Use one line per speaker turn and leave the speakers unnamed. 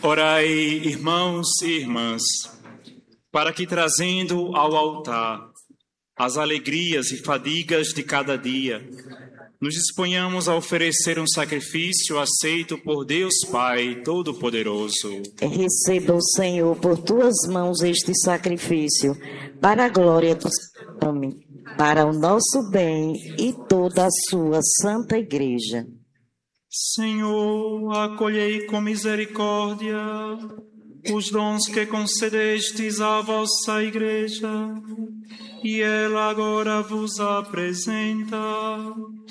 Orai, irmãos e irmãs, para que, trazendo ao altar as alegrias e fadigas de cada dia, nos disponhamos a oferecer um sacrifício aceito por Deus Pai Todo-Poderoso.
Receba o Senhor por tuas mãos este sacrifício, para a glória do seu nome, para o nosso bem e toda a sua santa Igreja.
Senhor, acolhei com misericórdia os dons que concedestes à vossa Igreja, e ela agora vos apresenta